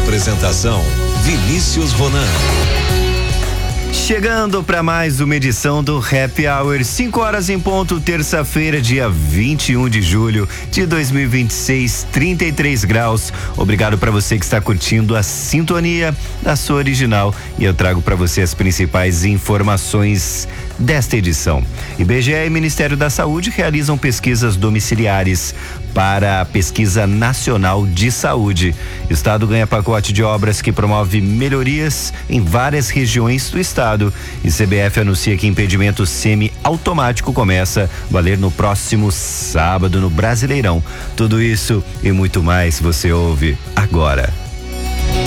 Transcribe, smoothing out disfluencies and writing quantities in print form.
Apresentação: Vinícius Ronan. Chegando para mais uma edição do Happy Hour, 5 horas em ponto, terça-feira, dia 21 de julho de 2026, 33 graus. Obrigado para você que está curtindo a sintonia da sua original, e eu trago para você as principais informações desta edição. IBGE e Ministério da Saúde realizam pesquisas domiciliares para a Pesquisa Nacional de Saúde. O estado ganha pacote de obras que promove melhorias em várias regiões do estado, e CBF anuncia que impedimento semi-automático começa a valer no próximo sábado no Brasileirão. Tudo isso e muito mais você ouve agora.